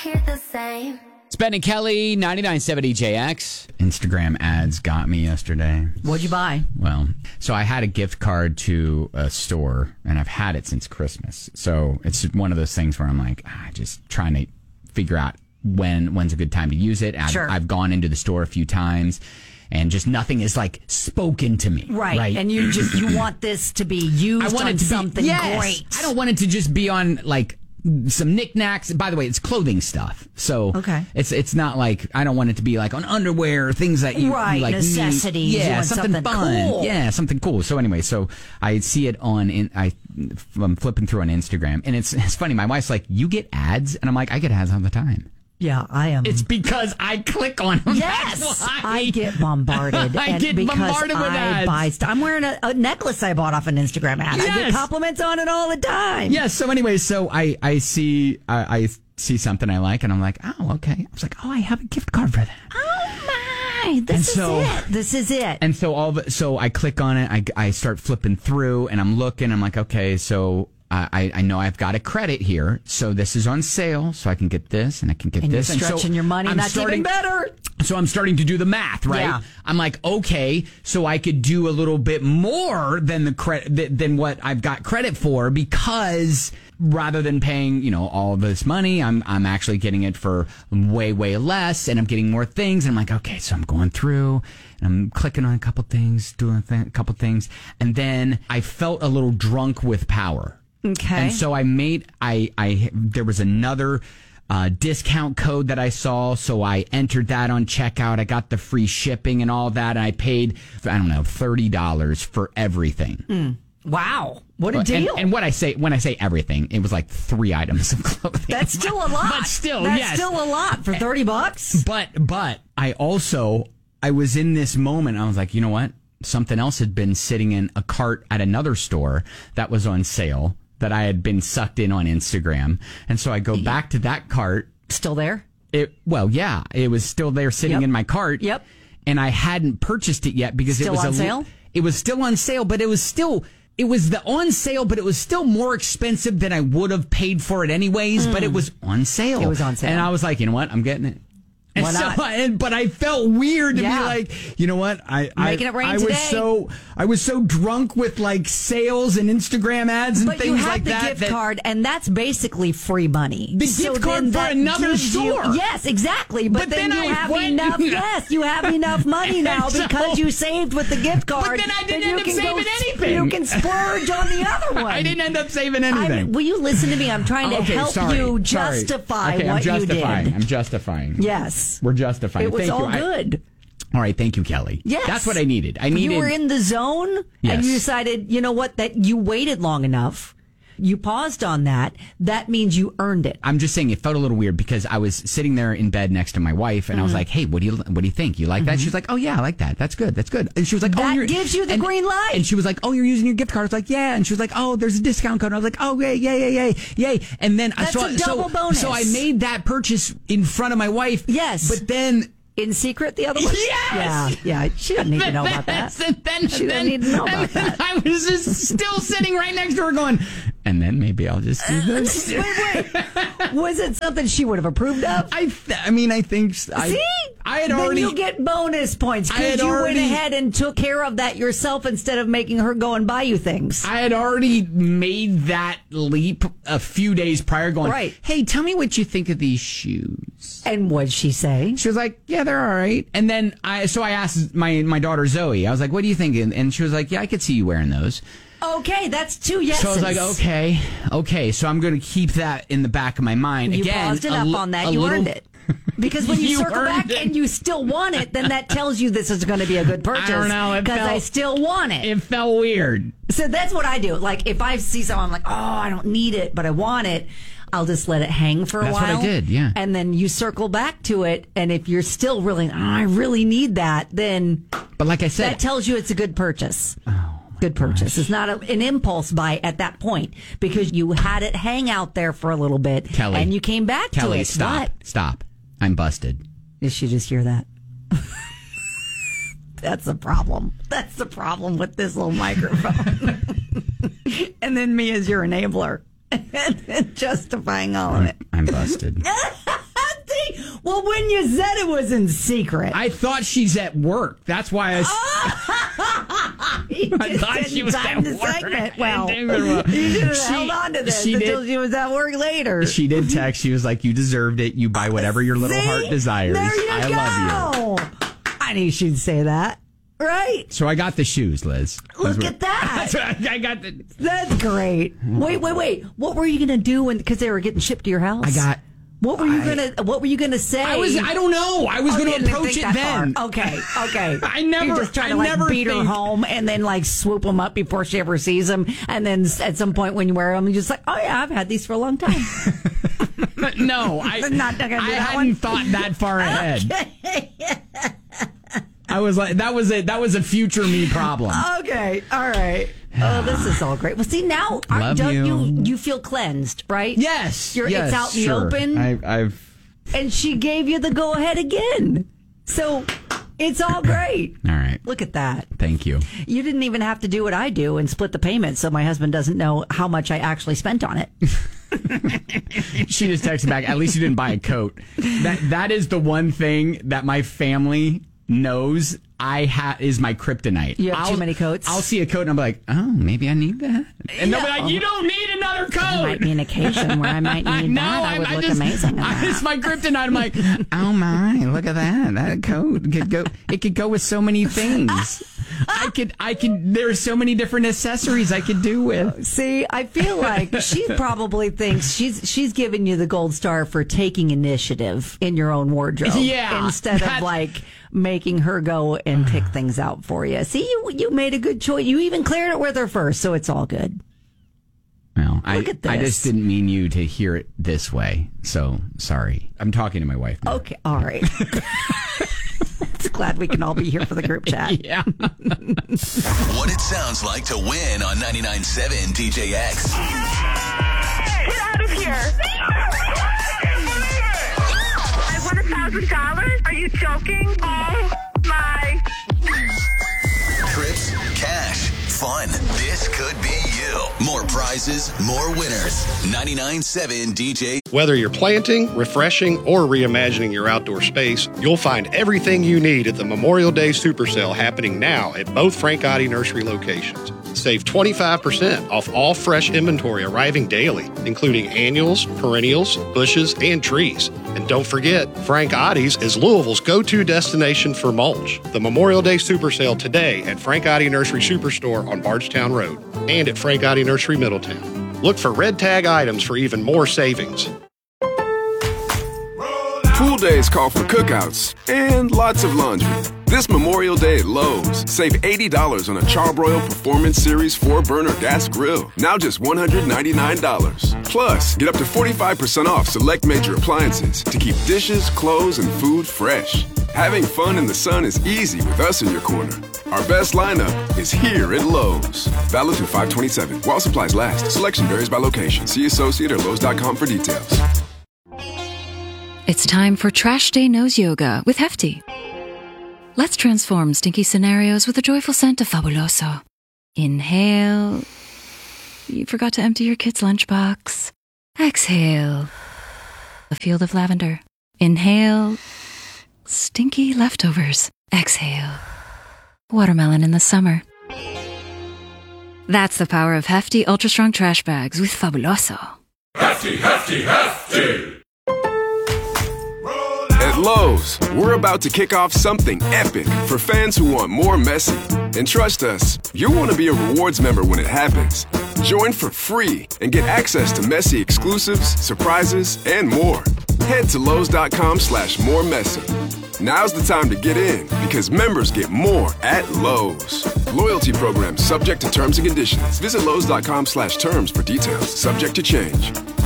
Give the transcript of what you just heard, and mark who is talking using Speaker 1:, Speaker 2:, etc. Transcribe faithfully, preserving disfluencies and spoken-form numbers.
Speaker 1: Hear the same.
Speaker 2: It's Ben and Kelly, ninety-nine point seven E J X. Instagram ads got me yesterday.
Speaker 3: What'd you buy?
Speaker 2: Well, so I had a gift card to a store, and I've had it since Christmas. So it's one of those things where I'm like, ah, just trying to figure out when when's a good time to use it. I've,
Speaker 3: Sure.
Speaker 2: I've gone into the store a few times, and just nothing is like spoken to me.
Speaker 3: Right.
Speaker 2: right?
Speaker 3: And you just you want this to be used
Speaker 2: I want
Speaker 3: on
Speaker 2: it to
Speaker 3: something
Speaker 2: be, yes.
Speaker 3: great.
Speaker 2: I don't want it to just be on like some knickknacks. By the way, it's clothing stuff. So
Speaker 3: Okay.
Speaker 2: it's it's not like I don't want it to be like on underwear or things that you,
Speaker 3: Right,
Speaker 2: you like
Speaker 3: necessities.
Speaker 2: need.
Speaker 3: You
Speaker 2: Yeah,
Speaker 3: want
Speaker 2: something,
Speaker 3: something
Speaker 2: fun.
Speaker 3: cool.
Speaker 2: Yeah, something cool. So anyway, so I see it on in I I'm flipping through on Instagram, and it's it's funny. My wife's like, "You get ads?" And I'm like, "I get ads all the time."
Speaker 3: Yeah, I am.
Speaker 2: It's because I click on them.
Speaker 3: Yes,
Speaker 2: That's why.
Speaker 3: I get bombarded.
Speaker 2: I
Speaker 3: and
Speaker 2: get
Speaker 3: because
Speaker 2: bombarded with
Speaker 3: I
Speaker 2: ads.
Speaker 3: Buy st- I'm wearing a, a necklace I bought off an Instagram ad. I
Speaker 2: Yes.
Speaker 3: get compliments on it all the time.
Speaker 2: Yeah. So anyway, so I I see I, I see something I like, and I'm like, oh, okay. I was like, oh, I have a gift card for that.
Speaker 3: Oh my! This
Speaker 2: And
Speaker 3: is
Speaker 2: so-
Speaker 3: it. This is it.
Speaker 2: And so all of it, so I click on it. I, I start flipping through, and I'm looking. I'm like, okay, so I I know I've got a credit here, so this is on sale, so I can get this, and I can get
Speaker 3: and
Speaker 2: this.
Speaker 3: you're stretching
Speaker 2: so
Speaker 3: your money.
Speaker 2: I'm
Speaker 3: That's
Speaker 2: starting,
Speaker 3: even better.
Speaker 2: So I'm starting to do the math, right?
Speaker 3: Yeah.
Speaker 2: I'm like, okay, so I could do a little bit more than the credit than what I've got credit for, because rather than paying, you know, all this money, I'm I'm actually getting it for way way less, and I'm getting more things. And I'm like, okay, so I'm going through, and I'm clicking on a couple things, doing a, th- a couple things, and then I felt a little drunk with power.
Speaker 3: Okay.
Speaker 2: And so I made, I, I, there was another uh, discount code that I saw. So I entered that on checkout. I got the free shipping and all that. And I paid, I don't know, thirty dollars for everything.
Speaker 3: Mm. Wow. What a
Speaker 2: And-
Speaker 3: deal.
Speaker 2: And, what I say, when I say everything, it was like three items of clothing.
Speaker 3: That's still a lot.
Speaker 2: But still,
Speaker 3: That's
Speaker 2: yes.
Speaker 3: still a lot for thirty bucks.
Speaker 2: But, but I also, I was in this moment. I was like, you know what? Something else had been sitting in a cart at another store that was on sale, that I had been sucked in on Instagram. And so I go back to that cart.
Speaker 3: Still there?
Speaker 2: It, well, yeah, it was still there sitting
Speaker 3: Yep.
Speaker 2: in my cart.
Speaker 3: Yep.
Speaker 2: And I hadn't purchased it yet because
Speaker 3: Still
Speaker 2: it was
Speaker 3: on
Speaker 2: a,
Speaker 3: sale?
Speaker 2: It was still on sale, but it was still, it was the on sale, but it was still more expensive than I would have paid for it anyways, but it was on sale.
Speaker 3: It was on sale.
Speaker 2: And I was like, you know what? I'm getting it. And
Speaker 3: Why
Speaker 2: so,
Speaker 3: not?
Speaker 2: and, but I felt weird to
Speaker 3: Yeah.
Speaker 2: be like, you know what? I,
Speaker 3: Making
Speaker 2: I,
Speaker 3: it rain
Speaker 2: I was
Speaker 3: today.
Speaker 2: so, I was so drunk with like sales and Instagram ads and
Speaker 3: But
Speaker 2: things
Speaker 3: you have
Speaker 2: like
Speaker 3: the
Speaker 2: that.
Speaker 3: gift
Speaker 2: that
Speaker 3: card, and that's basically free money.
Speaker 2: The
Speaker 3: So
Speaker 2: gift card
Speaker 3: then
Speaker 2: for
Speaker 3: that
Speaker 2: another
Speaker 3: gives you-
Speaker 2: store.
Speaker 3: yes, exactly. But,
Speaker 2: But
Speaker 3: then,
Speaker 2: then
Speaker 3: you
Speaker 2: I
Speaker 3: have
Speaker 2: went-
Speaker 3: enough. Yes, you have enough money now
Speaker 2: So-
Speaker 3: because you saved with the gift card.
Speaker 2: then I didn't
Speaker 3: that you
Speaker 2: end up
Speaker 3: can go
Speaker 2: saving
Speaker 3: s-
Speaker 2: anything.
Speaker 3: You can splurge on the other one.
Speaker 2: I didn't end up saving
Speaker 3: I'm-
Speaker 2: anything.
Speaker 3: will you listen to me? I'm trying to
Speaker 2: Okay,
Speaker 3: help
Speaker 2: sorry,
Speaker 3: you
Speaker 2: sorry.
Speaker 3: justify
Speaker 2: okay,
Speaker 3: what
Speaker 2: I'm justifying.
Speaker 3: you did.
Speaker 2: I'm justifying.
Speaker 3: Yes.
Speaker 2: We're justifying.
Speaker 3: It was
Speaker 2: Thank
Speaker 3: all
Speaker 2: you. I-
Speaker 3: good.
Speaker 2: all right, thank you, Kelly.
Speaker 3: Yes.
Speaker 2: That's what I needed. I needed.
Speaker 3: You were in the zone,
Speaker 2: Yes.
Speaker 3: and you decided, you know what, that you waited long enough. You paused on that. That means you earned it.
Speaker 2: I'm just saying it felt a little weird because I was sitting there in bed next to my wife, and I was like, "Hey, what do you what do you think? You like that?" She was like, "Oh yeah, I like that. That's good. That's good." And she was like, "Oh,
Speaker 3: That
Speaker 2: you're,
Speaker 3: gives you the
Speaker 2: and-
Speaker 3: green light.
Speaker 2: And she was like, "Oh, you're using your gift card." I was like, "Yeah." And she was like, "Oh, there's a discount code." And I was like, "Oh, yay, yay, yay, yay, yay!" And then
Speaker 3: That's
Speaker 2: so
Speaker 3: a double
Speaker 2: so,
Speaker 3: bonus.
Speaker 2: so I made that purchase in front of my wife.
Speaker 3: Yes.
Speaker 2: but then.
Speaker 3: In secret, the other one?
Speaker 2: Yes!
Speaker 3: Yeah, yeah. She doesn't need to know about that.
Speaker 2: And then,
Speaker 3: She doesn't
Speaker 2: then,
Speaker 3: need to know
Speaker 2: and
Speaker 3: about
Speaker 2: then
Speaker 3: that.
Speaker 2: I was just still sitting right next to her going, and then maybe I'll just do this.
Speaker 3: Wait, wait. Was it something she would have approved of?
Speaker 2: I, th- I mean, I think I,
Speaker 3: See?
Speaker 2: I had
Speaker 3: then
Speaker 2: already.
Speaker 3: you get bonus points
Speaker 2: I
Speaker 3: because
Speaker 2: had
Speaker 3: you
Speaker 2: already-
Speaker 3: went ahead and took care of that yourself instead of making her go and buy you things.
Speaker 2: I had already made that leap a few days prior, going,
Speaker 3: Right.
Speaker 2: "Hey, tell me what you think of these shoes."
Speaker 3: And what'd she say?
Speaker 2: She was like, "Yeah, they're all right." And then I, so I asked my my daughter Zoe. I was like, "What do you think?" And, and she was like, "Yeah, I could see you wearing those."
Speaker 3: Okay, that's two yeses.
Speaker 2: So I was like, okay, okay. So I'm going to keep that in the back of my mind.
Speaker 3: You
Speaker 2: Again,
Speaker 3: paused
Speaker 2: a
Speaker 3: enough
Speaker 2: li-
Speaker 3: on that.
Speaker 2: a
Speaker 3: You
Speaker 2: little-
Speaker 3: earned it. Because when you,
Speaker 2: You
Speaker 3: circle
Speaker 2: earned
Speaker 3: back
Speaker 2: it.
Speaker 3: and you still want it, then that tells you this is going to be a good purchase.
Speaker 2: I don't know. It
Speaker 3: Because I
Speaker 2: felt-
Speaker 3: still want it.
Speaker 2: It felt weird.
Speaker 3: So that's what I do. Like, if I see something, I'm like, oh, I don't need it, but I want it. I'll just let it hang for a
Speaker 2: That's what
Speaker 3: while.
Speaker 2: I did, yeah.
Speaker 3: And then you circle back to it. And if you're still really, oh, I really need that, then
Speaker 2: But like I said,
Speaker 3: that tells you it's a good purchase.
Speaker 2: oh,
Speaker 3: Good purchase. It's not a, an impulse buy at that point because you had it hang out there for a little bit.
Speaker 2: Kelly,
Speaker 3: and you came back
Speaker 2: Kelly,
Speaker 3: to it.
Speaker 2: stop,
Speaker 3: What?
Speaker 2: stop. I'm busted.
Speaker 3: Did she just hear that? That's the problem. That's the problem with this little microphone. And then me as your enabler. And justifying all of it.
Speaker 2: I'm busted.
Speaker 3: Well, when you said it was in secret.
Speaker 2: I thought she's at work. That's why I... I thought she was at
Speaker 3: the
Speaker 2: work.
Speaker 3: Segment. Well,
Speaker 2: well.
Speaker 3: you should have
Speaker 2: She-
Speaker 3: held on to this
Speaker 2: she
Speaker 3: until
Speaker 2: did-
Speaker 3: she was at work later.
Speaker 2: She did text. She was like, you deserved it. You buy whatever your little
Speaker 3: See?
Speaker 2: heart desires.
Speaker 3: There you
Speaker 2: I
Speaker 3: go.
Speaker 2: love you.
Speaker 3: I knew she'd say that. Right?
Speaker 2: So I got the shoes, Liz.
Speaker 3: Look
Speaker 2: Those
Speaker 3: at that.
Speaker 2: That's what I, I got the...
Speaker 3: That's great. Wait, wait, wait. What were you going to do when, because they were getting shipped to your house?
Speaker 2: I got...
Speaker 3: What were you
Speaker 2: I-
Speaker 3: gonna What were you gonna say?
Speaker 2: I was. I don't know. I was
Speaker 3: Oh,
Speaker 2: going
Speaker 3: you
Speaker 2: to
Speaker 3: didn't
Speaker 2: approach
Speaker 3: think
Speaker 2: it
Speaker 3: that
Speaker 2: then.
Speaker 3: far. Okay, okay.
Speaker 2: I never.
Speaker 3: You're just trying to
Speaker 2: I
Speaker 3: like
Speaker 2: never
Speaker 3: beat her
Speaker 2: think-
Speaker 3: home and then like swoop them up before she ever sees them, and then at some point when you wear them, you're just like, oh yeah, I've had these for a long time.
Speaker 2: No, I.
Speaker 3: Not- not gonna do
Speaker 2: I
Speaker 3: that
Speaker 2: hadn't
Speaker 3: one?
Speaker 2: thought that far ahead. I was like, that was a that was a future me problem.
Speaker 3: Okay, all right. Oh, this is all great. Well, see now, are,
Speaker 2: Love
Speaker 3: don't
Speaker 2: you.
Speaker 3: you you feel cleansed, right?
Speaker 2: Yes,
Speaker 3: You're,
Speaker 2: yes,
Speaker 3: it's out in the
Speaker 2: sure.
Speaker 3: open.
Speaker 2: I, I've.
Speaker 3: And she gave you the go ahead again. So it's all great.
Speaker 2: All right.
Speaker 3: Look at that.
Speaker 2: Thank you.
Speaker 3: You didn't even have to do what I do and split the payment so my husband doesn't know how much I actually spent on it.
Speaker 2: She just texted back. At least you didn't buy a coat. That that is the one thing that my family knows. I ha- is my kryptonite.
Speaker 3: You have
Speaker 2: I'll,
Speaker 3: too many coats?
Speaker 2: I'll see a coat and I'm like, oh, maybe I need that. And they'll be
Speaker 3: Yeah.
Speaker 2: like, you don't need another coat.
Speaker 3: There might be an occasion where I might need
Speaker 2: No,
Speaker 3: that. I
Speaker 2: I,
Speaker 3: would
Speaker 2: I
Speaker 3: look
Speaker 2: just,
Speaker 3: amazing in
Speaker 2: I,
Speaker 3: that.
Speaker 2: it's my kryptonite. I'm like, oh my, look at that. That coat could go. It could go with so many things. I could. I could. There are so many different accessories I could do with.
Speaker 3: See, I feel like she probably thinks she's she's giving you the gold star for taking initiative in your own wardrobe.
Speaker 2: Yeah,
Speaker 3: Instead
Speaker 2: that-
Speaker 3: of like making her go and pick things out for you. See, you you made a good choice. You even cleared it with her first, so it's all good.
Speaker 2: Well, I,
Speaker 3: Look at
Speaker 2: I
Speaker 3: this.
Speaker 2: just didn't mean you to hear it this way. So sorry. I'm talking to my wife now.
Speaker 3: Okay, all right. It's glad we can all be here for the group chat.
Speaker 2: Yeah.
Speaker 1: What it sounds like to win on ninety-nine point seven D J X.
Speaker 4: Get out of here! I won a thousand dollars? Are you joking? Oh my!
Speaker 1: Trips, cash, fun. This could be you. More prizes, more winners. ninety-nine point seven D J.
Speaker 5: Whether you're planting, refreshing, or reimagining your outdoor space, you'll find everything you need at the Memorial Day Super Sale happening now at both Frank Gotti Nursery locations. Save twenty-five percent off all fresh inventory arriving daily, including annuals, perennials, bushes, and trees. And don't forget, Frank Gotti's is Louisville's go-to destination for mulch. The Memorial Day Super Sale today at Frank Gotti Nursery Superstore on Bardstown Road and at Frank Gotti Nursery Middletown. Look for red tag items for even more savings.
Speaker 6: Pool days call for cookouts and lots of laundry. This Memorial Day at Lowe's, save eighty dollars on a Charbroil Performance Series four burner gas grill, now just one hundred ninety-nine dollars. Plus, get up to forty-five percent off select major appliances to keep dishes, clothes, and food fresh. Having fun in the sun is easy with us in your corner. Our best lineup is here at Lowe's. Valid through five twenty-seven while supplies last. Selection varies by location. See associate or Lowe's dot com for details.
Speaker 7: It's time for Trash Day Nose Yoga with Hefty. Let's transform stinky scenarios with a joyful scent of Fabuloso. Inhale. You forgot to empty your kid's lunchbox. Exhale. A field of lavender. Inhale. Stinky leftovers. Exhale. Watermelon in the summer. That's the power of Hefty Ultra Strong Trash Bags with Fabuloso.
Speaker 8: Hefty, hefty, hefty!
Speaker 6: At Lowe's, we're about to kick off something epic for fans who want more Messi. And trust us, you'll want to be a rewards member when it happens. Join for free and get access to Messi exclusives, surprises, and more. Head to Lowe's.com slash more Messi. Now's the time to get in because members get more at Lowe's. Loyalty program subject to terms and conditions. Visit Lowe's.com slash terms for details. Subject to change.